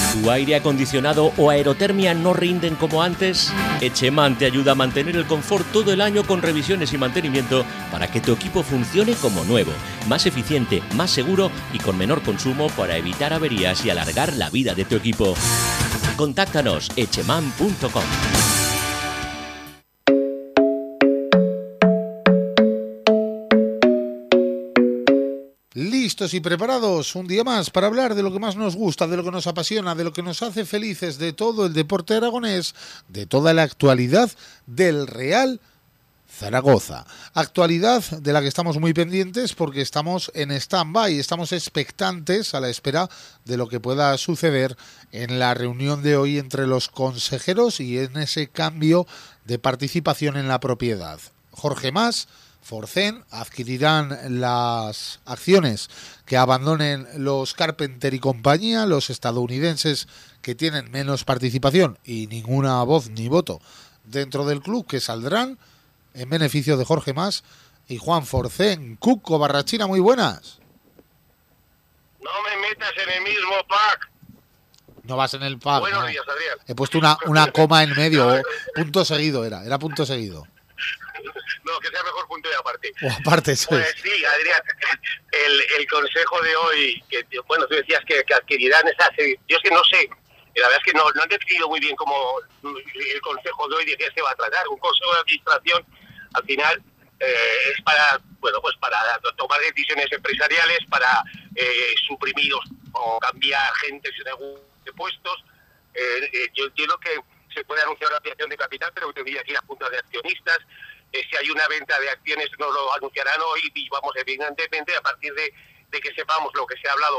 ¿Tu aire acondicionado o aerotermia no rinden como antes? Echeman te ayuda a mantener el confort todo el año con revisiones y mantenimiento para que tu equipo funcione como nuevo, más eficiente, más seguro y con menor consumo para evitar averías y alargar la vida de tu equipo. Contáctanos echeman.com. Listos y preparados un día más para hablar de lo que más nos gusta, de lo que nos apasiona, de lo que nos hace felices, de todo el deporte aragonés, de toda la actualidad del Real Zaragoza. Actualidad de la que estamos muy pendientes porque estamos en stand-by, estamos expectantes a la espera de lo que pueda suceder en la reunión de hoy entre los consejeros y en ese cambio de participación en la propiedad. Jorge Mas, Forcén adquirirán las acciones que abandonen los Carpenter y compañía, los estadounidenses que tienen menos participación y ninguna voz ni voto dentro del club, que saldrán en beneficio de Jorge Mas y Juan Forcén. Cuco Barrachina, muy buenas. No me metas en el mismo pack. No vas en el pack. Buenos no. días, Adrián. He puesto una coma en medio, punto seguido era punto seguido. No, que sea mejor punto y aparte. O aparte, eso Pues es. sí, Adrián, el consejo de hoy, que bueno, tú decías que adquirirán esas... Yo es que no sé, la verdad es que no han definido muy bien cómo el consejo de hoy de qué se va a tratar. Un consejo de administración, al final, es para, bueno, pues para tomar decisiones empresariales, para suprimir o cambiar gente según de puestos. Yo entiendo que se puede anunciar una ampliación de capital, pero tendría que ir a junta de accionistas. Si hay una venta de acciones no lo anunciarán hoy y vamos, evidentemente, a partir de que sepamos lo que se ha hablado,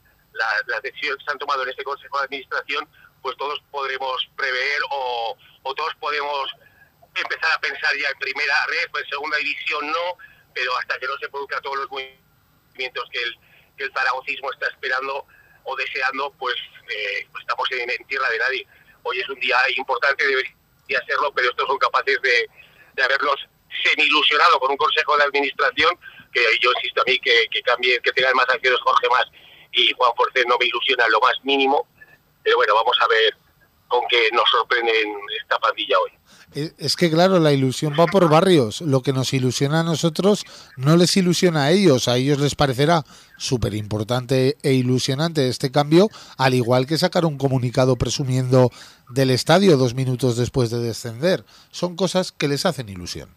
las decisiones que se han tomado en este Consejo de Administración, pues todos podremos prever o todos podemos empezar a pensar ya en primera red, pues en segunda división no, pero hasta que no se produzcan todos los movimientos que el zaragocismo está esperando o deseando, pues estamos en tierra de nadie. Hoy es un día importante, debería serlo, pero estos son capaces de haberlos semi-ilusionado con un consejo de administración, que yo insisto a mí que cambie, que tengan más acciones Jorge Mas y Juan Forcén no me ilusiona en lo más mínimo, pero bueno, vamos a ver con qué nos sorprenden esta pandilla hoy. Es que claro, la ilusión va por barrios. Lo que nos ilusiona a nosotros no les ilusiona a ellos les parecerá súper importante e ilusionante este cambio, al igual que sacar un comunicado presumiendo del estadio 2 minutos después de descender. Son cosas que les hacen ilusión.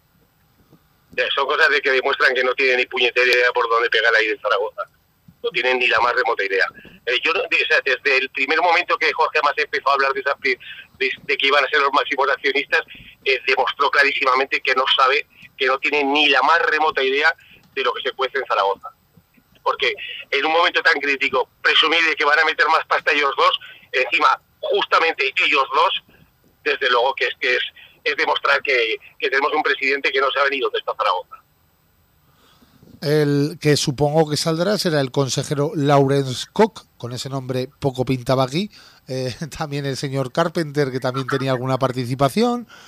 Son cosas de que demuestran que no tienen ni puñetera idea por dónde pegar ahí en Zaragoza. No tienen ni la más remota idea. Desde el primer momento que Jorge Mas empezó a hablar de que iban a ser los máximos accionistas, demostró clarísimamente que no sabe, que no tiene ni la más remota idea de lo que se cuece en Zaragoza. Porque en un momento tan crítico, presumir de que van a meter más pasta ellos dos, encima, justamente ellos dos, desde luego que es demostrar que tenemos un presidente que no sabe ni dónde está Zaragoza. El que supongo que saldrá será el consejero Laurence Koch, con ese nombre poco pintaba aquí. También el señor Carpenter, que también tenía alguna participación.